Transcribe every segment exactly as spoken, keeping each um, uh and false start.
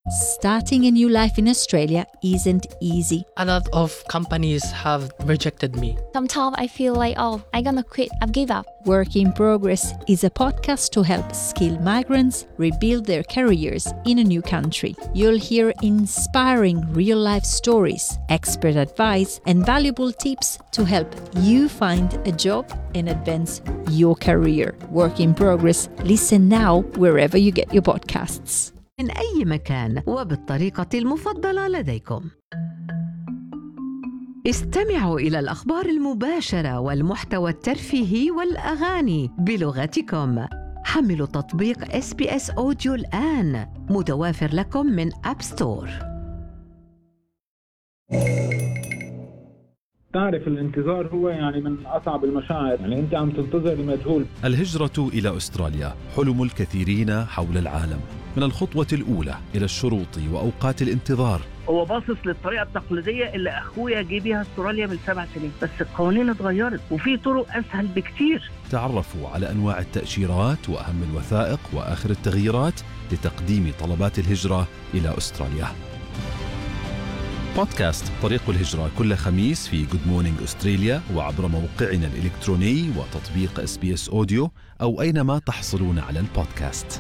Starting a new life in Australia isn't easy. A lot of companies have rejected me. Sometimes I feel like, oh, I'm gonna quit, I've give up. Work in Progress is a podcast to help skilled migrants rebuild their careers in a new country. You'll hear inspiring real-life stories, expert advice, and valuable tips to help you find a job and advance your career. Work in Progress. Listen now wherever you get your podcasts. من أي مكان وبالطريقة المفضلة لديكم. استمعوا إلى الأخبار المباشرة والمحتوى الترفيهي والأغاني بلغتكم. حملوا تطبيق إس بي إس أوديو الآن، متوافر لكم من أب ستور. تعرف الانتظار هو يعني من أصعب المشاعر، يعني أنت عم تنتظر المجهول. الهجرة إلى أستراليا حلم الكثيرين حول العالم، من الخطوة الأولى إلى الشروط وأوقات الانتظار. هو باصص للطريقة التقليدية اللي أخويا جه بيها أستراليا من سبع سنين، بس القوانين اتغيرت وفي طرق أسهل بكتير. تعرفوا على أنواع التأشيرات وأهم الوثائق وآخر التغييرات لتقديم طلبات الهجرة إلى أستراليا. بودكاست طريق الهجرة كل خميس في Good Morning Australia وعبر موقعنا الإلكتروني وتطبيق إس بي إس أوديو أو أينما تحصلون على البودكاست.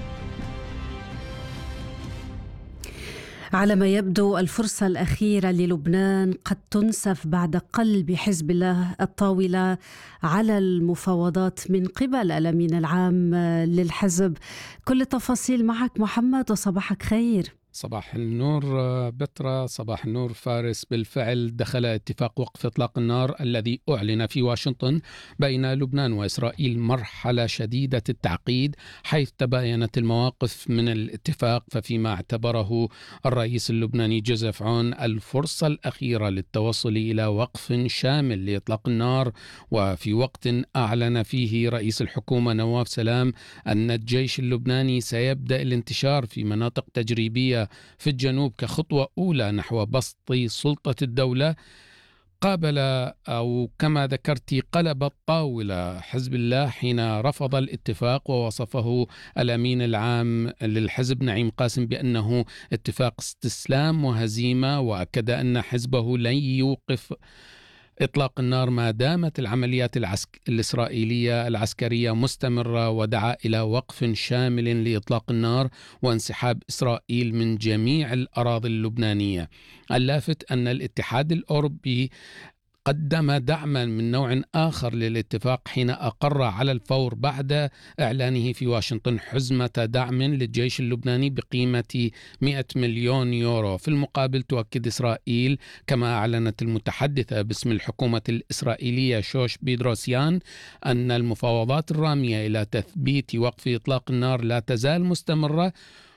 على ما يبدو الفرصة الأخيرة للبنان قد تنسف بعد قلب حزب الله الطاولة على المفاوضات من قبل الأمين العام للحزب. كل التفاصيل معك محمد، وصباحك خير. صباح النور بترا، صباح النور فارس. بالفعل دخل اتفاق وقف إطلاق النار الذي أعلن في واشنطن بين لبنان وإسرائيل مرحلة شديدة التعقيد، حيث تباينت المواقف من الاتفاق. ففيما اعتبره الرئيس اللبناني جوزيف عون الفرصة الأخيرة للتوصل إلى وقف شامل لإطلاق النار، وفي وقت أعلن فيه رئيس الحكومة نواف سلام أن الجيش اللبناني سيبدأ الانتشار في مناطق تجريبية في الجنوب كخطوة أولى نحو بسط سلطة الدولة، قابل أو كما ذكرت قلب الطاولة حزب الله حين رفض الاتفاق، ووصفه الأمين العام للحزب نعيم قاسم بأنه اتفاق استسلام وهزيمة، وأكد أن حزبه لن يوقف إطلاق النار ما دامت العمليات العسك... الإسرائيلية العسكرية مستمرة، ودعا إلى وقف شامل لإطلاق النار وانسحاب إسرائيل من جميع الأراضي اللبنانية. اللافت أن الاتحاد الأوروبي قدم دعما من نوع آخر للاتفاق حين أقر على الفور بعد إعلانه في واشنطن حزمة دعم للجيش اللبناني بقيمة مئة مليون يورو. في المقابل تؤكد إسرائيل، كما أعلنت المتحدثة باسم الحكومة الإسرائيلية شوش بيدروسيان، أن المفاوضات الرامية إلى تثبيت وقف إطلاق النار لا تزال مستمرة،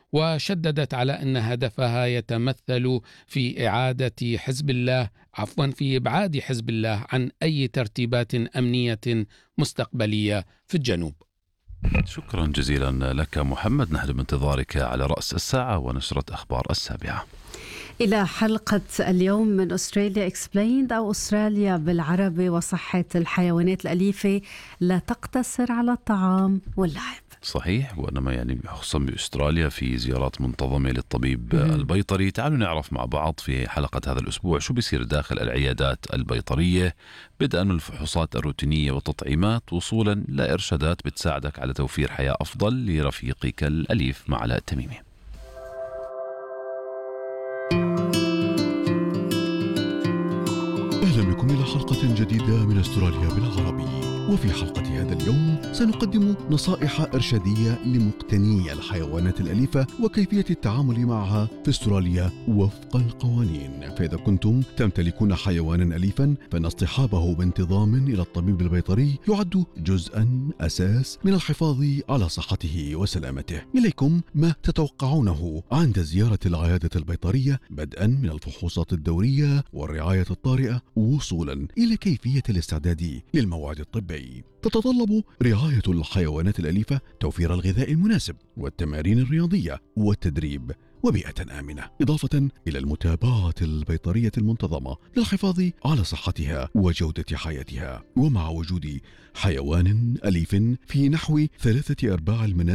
وشددت على أن هدفها يتمثل في إعادة حزب الله عفوا في إبعاد حزب الله عن أي ترتيبات أمنية مستقبلية في الجنوب. شكرا جزيلا لك محمد، نحن بانتظارك على رأس الساعة ونشرة أخبار السابعة. إلى حلقة اليوم من أستراليا إكسبليند، أو أستراليا بالعربي، وصحة الحيوانات الأليفة لا تقتصر على الطعام واللعب. صحيح، وإنما يعني خصوصا بأستراليا في زيارات منتظمة للطبيب مم. البيطري. تعالوا نعرف مع بعض في حلقة هذا الأسبوع شو بيصير داخل العيادات البيطرية، بدءا من الفحوصات الروتينية والتطعيمات وصولا لإرشادات بتساعدك على توفير حياة أفضل لرفيقك الأليف مع علاء التميمي. أهلا بكم إلى حلقة جديدة من أستراليا بالعربي. وفي حلقة هذا اليوم سنقدم نصائح إرشادية لمقتني الحيوانات الأليفة وكيفية التعامل معها في أستراليا وفق القوانين. فإذا كنتم تمتلكون حيوانا أليفا فإن اصطحابه بانتظام إلى الطبيب البيطري يعد جزءا أساس من الحفاظ على صحته وسلامته. إليكم ما تتوقعونه عند زيارة العيادة البيطرية، بدءا من الفحوصات الدورية والرعاية الطارئة وصولا إلى كيفية الاستعداد للموعد الطبي. تتطلب رعاية الحيوانات الأليفة توفير الغذاء المناسب والتمارين الرياضية والتدريب وبيئة آمنة، إضافة إلى المتابعة البيطرية المنتظمة للحفاظ على صحتها وجودة حياتها. ومع وجود حيوان أليف في نحو ثلاثة أرباع المنازل